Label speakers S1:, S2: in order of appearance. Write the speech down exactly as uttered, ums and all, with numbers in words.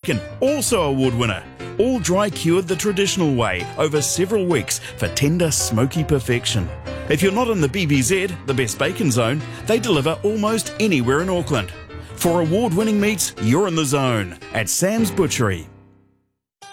S1: bacon, also award winner. All dry cured the traditional way over several weeks for tender, smoky perfection. If you're not in the B B Z, the best bacon zone, they deliver almost anywhere in Auckland. For award-winning meats, you're in the zone at Sam's Butchery.